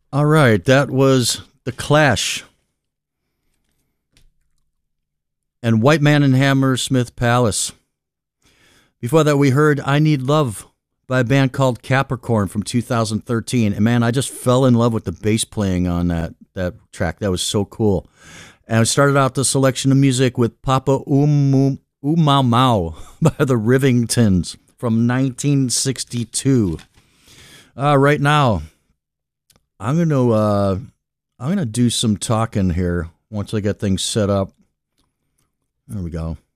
All right, that was The Clash and White Man and Hammersmith Palace. Before that, we heard I Need Love by a band called Capricorn from 2013. And man, I just fell in love with the bass playing on that track. That was so cool. And I started out the selection of music with Papa Mau Mau by the Rivingtons from 1962. Right now, I'm gonna do some talking here once I get things set up. There we go.